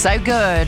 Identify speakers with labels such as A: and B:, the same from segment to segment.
A: So good.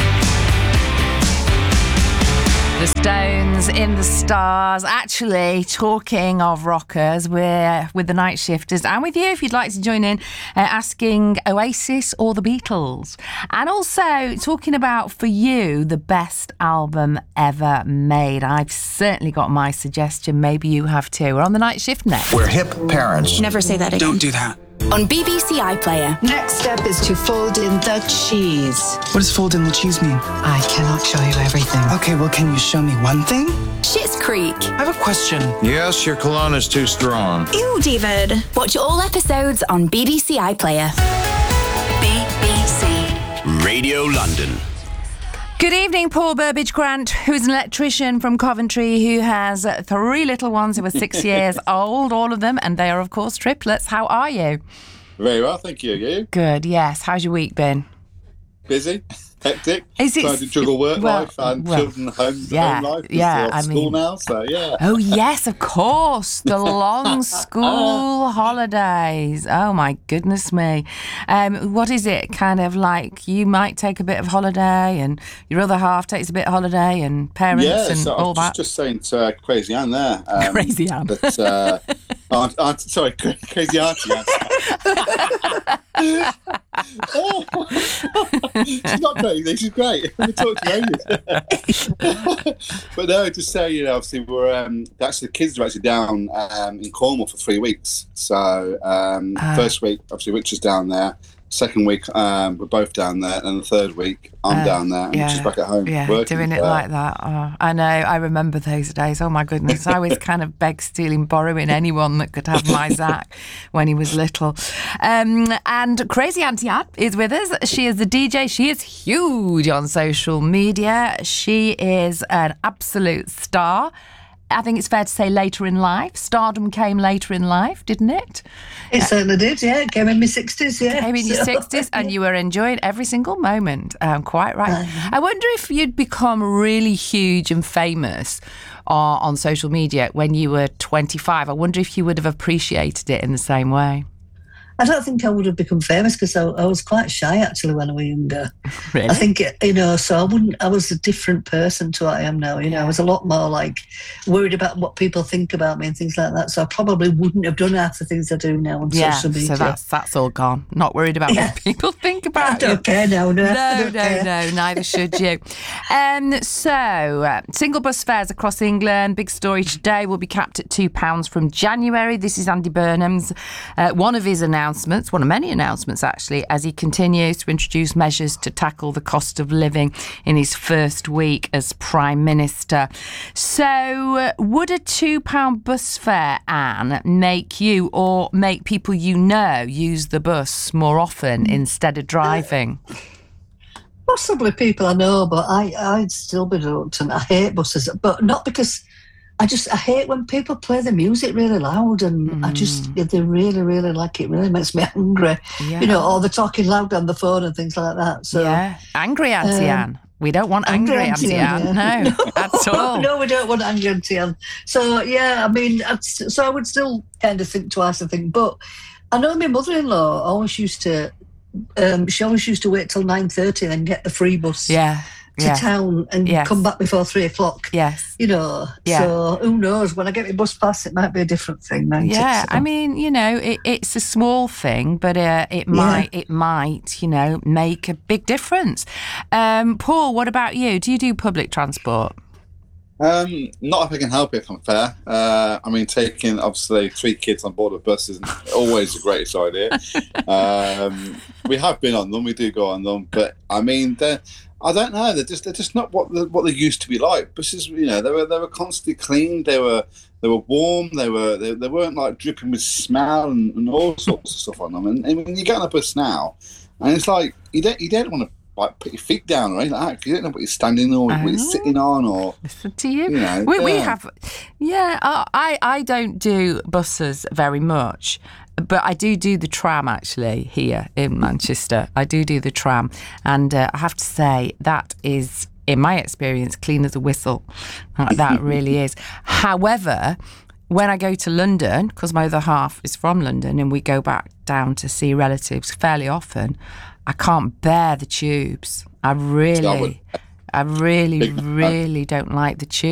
A: The Stones in the Stars. Actually, talking of rockers, we're with the Night Shifters and with you if you'd like to join in, asking Oasis or the Beatles. And also talking about, for you, the best album ever made. I've certainly got my suggestion. Maybe you have too. We're on the Night Shift next.
B: We're hip parents.
C: Never say that again.
D: Don't do that.
C: On BBC iPlayer.
E: Next step is to fold in the cheese.
D: What does fold in the cheese mean?
E: I cannot show you everything.
D: Okay, well, can you show me one thing?
C: Schitt's Creek.
D: I have a question.
B: Yes, your cologne is too strong.
C: Ew, David. Watch all episodes on BBC iPlayer. BBC
F: Radio London.
A: Good evening, Paul Burbage-Grant, who's an electrician from Coventry who has 3 little ones who are 6 years old, all of them, and they are, of course, triplets. How are you?
G: Very well, thank you. You?
A: Good, yes. How's your week been?
G: Busy, hectic,
A: Is it,
G: trying to juggle work life and children home life.
A: Yeah,
G: I mean, school now, so yeah.
A: Oh, yes, of course. The long school holidays. Oh, my goodness me. What is it? Kind of like you might take a bit of holiday and your other half takes a bit of holiday and parents and
G: so
A: all
G: I was
A: that.
G: just saying to Crazy Anne there.
A: Crazy Anne.
G: Sorry, Crazy Auntie Anne. She's not crazy, she's great. We talk to ages. But no, just say, obviously we're actually the kids are actually down in Cornwall for 3 weeks. So first week, obviously Rich is down there. Second week, we're both down there, and the third week, I'm down there, and she's back at home working.
A: Doing it like that. Oh, I know, I remember those days. Oh, my goodness. I was kind of stealing, borrowing anyone that could have my Zach when he was little. And Crazy Auntie Anne is with us. She is the DJ. She is huge on social media. She is an absolute star. I think it's fair to say later in life. Stardom came later in life, didn't it?
E: It certainly did, yeah. It came in my 60s, yeah.
A: Came in your 60s and you were enjoying every single moment. Quite right. I wonder if you'd become really huge and famous on social media when you were 25. I wonder if you would have appreciated it in the same way.
E: I don't think I would have become famous because I was quite shy actually when I was younger.
A: Really?
E: I think, so I was a different person to what I am now. I was a lot more like worried about what people think about me and things like that. So I probably wouldn't have done half the things I do now on social media.
A: So that's all gone. Not worried about what people think about you.
E: I don't care now.
A: No, neither should you. So single bus fares across England. Big story today will be capped at £2 from January. This is Andy Burnham's, one of his announcements, one of many announcements actually, as he continues to introduce measures to tackle the cost of living in his first week as Prime Minister. So would a £2 bus fare, Anne, make you or make people use the bus more often instead of driving?
E: Possibly people I know, but I'd still be reluctant. I hate buses, but not because... I hate when people play the music really loud and they really, really like it. Really makes me angry. Yeah. Or they're talking loud on the phone and things like that. So,
A: yeah. Angry Auntie Anne. We don't want angry Auntie Anne. No, at all.
E: No, we don't want angry Auntie Anne. So, I mean, I would still kind of think twice, I think. But I know my mother-in-law always used to, she always used to wait till 9:30 and then get the free bus. To town and come back before 3 o'clock.
A: Yes.
E: So who knows? When I get my bus pass, it might be a different thing.
A: I mean, it's a small thing, but it might, make a big difference. Paul, what about you? Do you do public transport?
G: Not if I can help it, if I'm fair. I mean, taking, obviously, 3 kids on board a bus isn't always the greatest idea. We have been on them. We do go on them. But, I mean, I don't know. They're just not what they used to be like. Buses, they were constantly clean. They were warm. They weren't like dripping with smell and all sorts of stuff on them. And when you get on a bus now, and it's like you don't want to like put your feet down or anything like that because you don't know what you're standing or what you're sitting on or.
A: Listen to you. We have. I don't do buses very much. But I do the tram, actually, here in Manchester. I do the tram. And I have to say, that is, in my experience, clean as a whistle. That really is. However, when I go to London, because my other half is from London and we go back down to see relatives fairly often, I can't bear the tubes. I really
G: Big fan.
A: don't like the tubes.